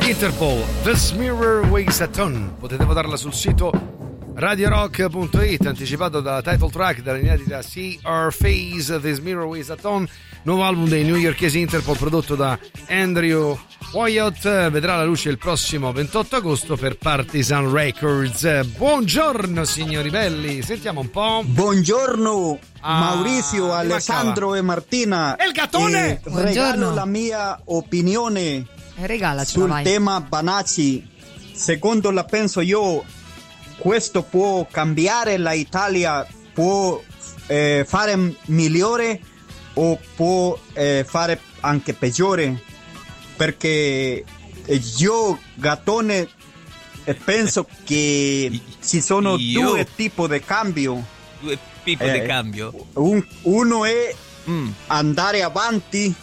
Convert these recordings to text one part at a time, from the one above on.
Interpol, This Mirror Weighs a Ton. Potete votarla sul sito radiorock.it, anticipato da title track dalla inedita See Our Face, This Mirror Weighs a Ton, nuovo album dei newyorkesi Interpol prodotto da Andrew Wyatt, vedrà la luce il prossimo 28 agosto per Partisan Records. Buongiorno signori belli, sentiamo un po'. Buongiorno Maurizio, Alessandro e Martina. E il gattone! Regalo la mia opinione sul vai. tema Banazzi. Secondo la penso io, questo può cambiare la Italia, può fare migliore o può fare anche peggiore, perché io gattone penso che ci sono due tipi di cambio. Due tipi di cambio? Uno è andare avanti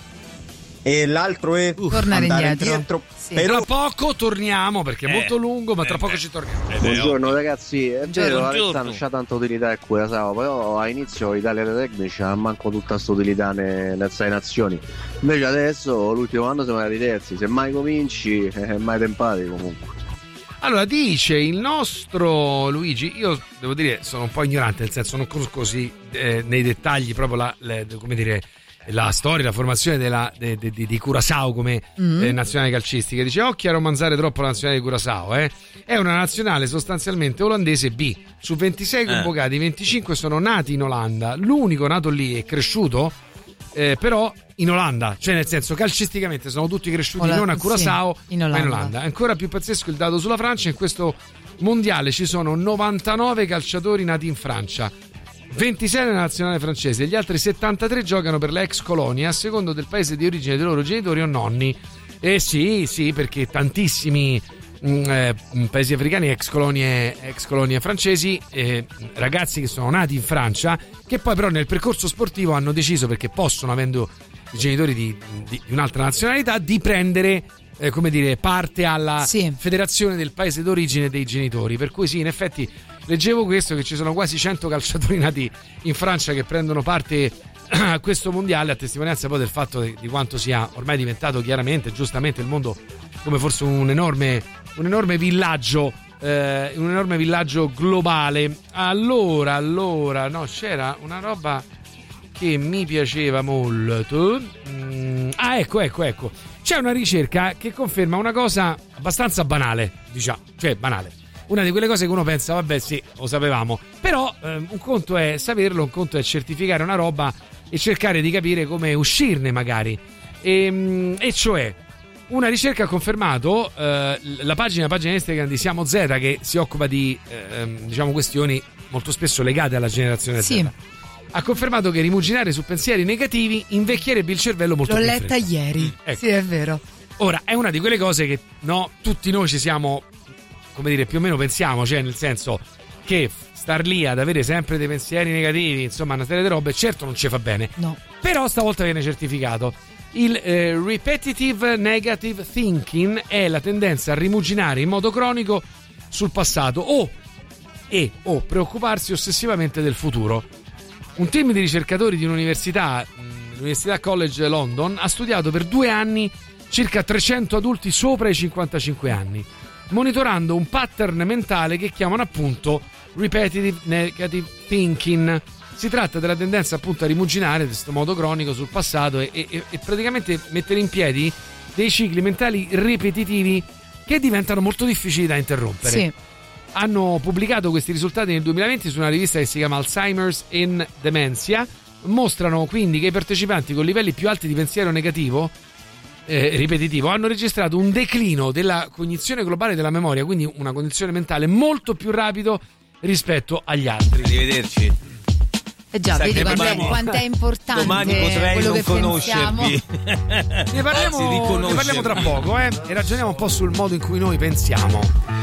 e l'altro è tornare andare indietro. Sì. Tra poco torniamo perché è molto lungo, ma tra poco ci torniamo. Buongiorno ragazzi, è vero, la realtà non c'ha tanta utilità e cura, però all'inizio Italia dei tecnici ha manco tutta sta utilità nelle 6 nazioni, invece adesso l'ultimo anno siamo arrivati terzi, se mai cominci è mai tempati comunque. Allora dice il nostro Luigi, io devo dire sono un po' ignorante, nel senso non conosco così nei dettagli proprio come dire la storia, la formazione di Curaçao come nazionale calcistica. Dice occhio a romanzare troppo la nazionale di Curaçao, è una nazionale sostanzialmente olandese B, su 26 convocati 25 sono nati in Olanda, l'unico nato lì e cresciuto però in Olanda, cioè nel senso calcisticamente sono tutti cresciuti non a Curaçao ma in Olanda. È ancora più pazzesco il dato sulla Francia: in questo mondiale ci sono 99 calciatori nati in Francia, 26 nella nazionale francese, gli altri 73 giocano per le ex colonie a secondo del paese di origine dei loro genitori o nonni. Sì, perché tantissimi paesi africani ex colonie francesi, ragazzi che sono nati in Francia, che poi però nel percorso sportivo hanno deciso, perché possono, avendo i genitori di un'altra nazionalità, di prendere come dire parte alla federazione del paese d'origine dei genitori. Per cui sì, in effetti leggevo questo, che ci sono quasi 100 calciatori nati in Francia che prendono parte a questo mondiale, a testimonianza poi del fatto di quanto sia ormai diventato chiaramente, giustamente, il mondo come forse un enorme villaggio, un enorme villaggio globale. Allora no, c'era una roba che mi piaceva molto. Ecco. C'è una ricerca che conferma una cosa abbastanza banale, diciamo, cioè banale. Una di quelle cose che uno pensa, vabbè sì, lo sapevamo, però un conto è saperlo, un conto è certificare una roba e cercare di capire come uscirne magari. E cioè, una ricerca ha confermato, la pagina Instagram di Siamo Z, che si occupa di diciamo questioni molto spesso legate alla generazione Z, ha confermato che rimuginare su pensieri negativi invecchierebbe il cervello molto più. L'ho letta ieri, ecco. Sì, è vero. Ora, è una di quelle cose che tutti noi ci siamo, come dire, più o meno pensiamo, cioè nel senso che star lì ad avere sempre dei pensieri negativi, insomma una serie di robe, certo non ci fa bene, no. Però stavolta viene certificato. Il repetitive negative thinking è la tendenza a rimuginare in modo cronico sul passato o preoccuparsi ossessivamente del futuro. Un team di ricercatori di l'Università College London ha studiato per 2 anni circa 300 adulti sopra i 55 anni, monitorando un pattern mentale che chiamano appunto repetitive negative thinking. Si tratta della tendenza appunto a rimuginare in questo modo cronico sul passato e praticamente mettere in piedi dei cicli mentali ripetitivi che diventano molto difficili da interrompere. Sì. Hanno pubblicato questi risultati nel 2020 su una rivista che si chiama Alzheimer's in Dementia. Mostrano quindi che i partecipanti con livelli più alti di pensiero negativo ripetitivo hanno registrato un declino della cognizione globale della memoria, quindi una condizione mentale molto più rapido rispetto agli altri. Arrivederci. Già, vedi quanto è importante. Domani potrei non conoscervi. Ne parliamo tra poco e ragioniamo un po' sul modo in cui noi pensiamo.